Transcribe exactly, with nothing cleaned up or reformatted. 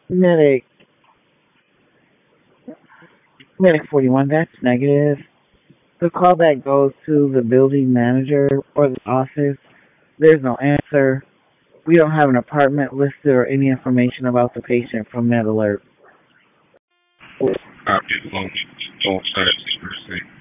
Medic, Medic forty-one, that's negative. The callback goes to the building manager or the office. There's no answer. We don't have an apartment listed or any information about the patient from that alert. Copy. Long don't start.